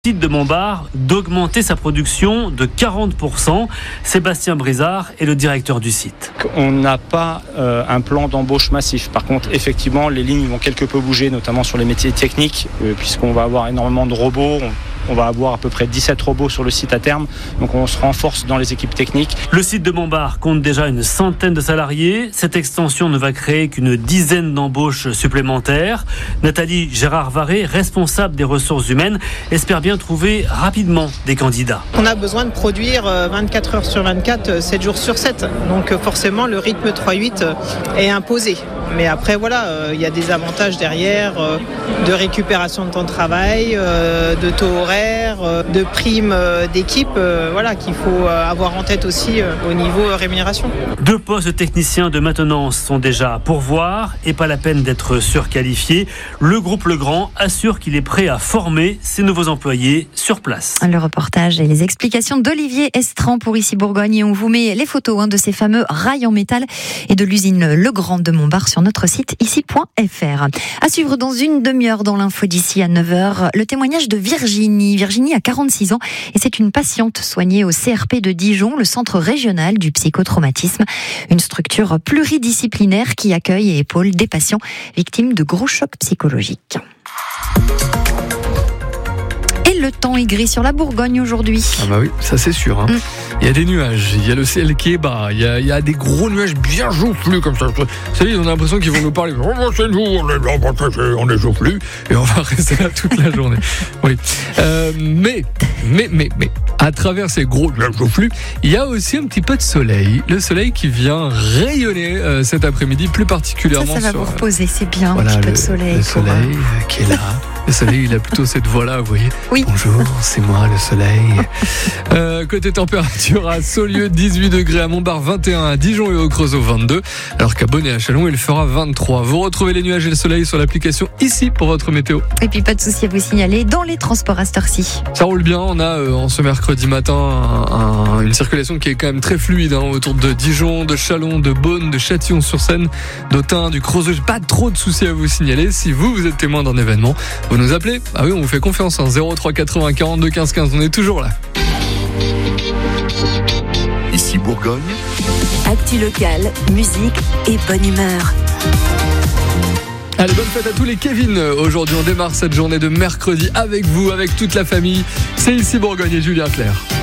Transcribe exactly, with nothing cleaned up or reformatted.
Site de Montbard d'augmenter sa production de quarante pour cent. Sébastien Brizard est le directeur du site. On n'a pas euh, un plan d'embauche massif. Par contre, effectivement, les lignes vont quelque peu bouger, notamment sur les métiers techniques, euh, puisqu'on va avoir énormément de robots. On... On va avoir à peu près dix-sept robots sur le site à terme, donc on se renforce dans les équipes techniques. Le site de Montbard compte déjà une centaine de salariés. Cette extension ne va créer qu'une dizaine d'embauches supplémentaires. Nathalie Gérard-Varé, responsable des ressources humaines, espère bien trouver rapidement des candidats. On a besoin de produire vingt-quatre heures sur vingt-quatre, sept jours sur sept. Donc forcément, le rythme trois huit est imposé. Mais après, voilà, il y a des avantages derrière, de récupération de temps de travail, de taux horaire, de primes d'équipe, voilà, qu'il faut avoir en tête aussi au niveau rémunération. Deux postes de techniciens de maintenance sont déjà à pourvoir et pas la peine d'être surqualifié. Le groupe Legrand assure qu'il est prêt à former ses nouveaux employés sur place. Le reportage et les explications d'Olivier Estran pour Ici Bourgogne, et on vous met les photos hein, de ces fameux rails en métal et de l'usine Legrand de Montbard sur notre site ici point f r. À suivre dans une demi-heure dans l'info d'ici à neuf heures, le témoignage de Virginie. Virginie a quarante-six ans et c'est une patiente soignée au C R P de Dijon, le centre régional du psychotraumatisme, une structure pluridisciplinaire qui accueille et épaule des patients victimes de gros chocs psychologiques. Le temps est gris sur la Bourgogne aujourd'hui. Ah bah oui, ça c'est sûr. Hein. Mm. Il y a des nuages, il y a le ciel qui est bas, il y a, il y a des gros nuages bien joufflus comme ça. Vous savez, on a l'impression qu'ils vont nous parler. Oh, c'est nous, on est, on est joufflus et on va rester là toute la journée. Oui. Euh, mais, mais, mais, mais, à travers ces gros nuages joufflus, il y a aussi un petit peu de soleil. Le soleil qui vient rayonner euh, cet après-midi, plus particulièrement. Ça, ça va sur, vous reposer, c'est bien. Voilà, un petit le, peu de soleil. Le soleil pour... qui est là. Le soleil, il a plutôt cette voix-là, vous voyez. Oui. Bonjour, c'est moi, le soleil. Euh, côté température, à Saulieu, dix-huit degrés, à Montbard, vingt et un, à Dijon et au Creusot, vingt-deux. Alors qu'à Bonnet, à Chalon, il fera vingt-trois. Vous retrouvez les nuages et le soleil sur l'application Ici pour votre météo. Et puis, pas de souci à vous signaler dans les transports à cette heure-ci. Ça roule bien. On a, euh, en ce mercredi matin, un, un, une circulation qui est quand même très fluide, hein, autour de Dijon, de Chalon, de Beaune, de Châtillon-sur-Seine, d'Autun, du Creusot. Pas trop de soucis à vous signaler. Si vous, vous êtes témoin d'un événement, vous nous appelez. Ah oui, on vous fait confiance, hein. zéro trois quatre-vingts quarante-deux quinze quinze, on est toujours là. Ici Bourgogne. Actu locale, musique et bonne humeur. Allez, bonne fête à tous les Kevin. Aujourd'hui, on démarre cette journée de mercredi avec vous, avec toute la famille. C'est Ici Bourgogne et Julien Clerc.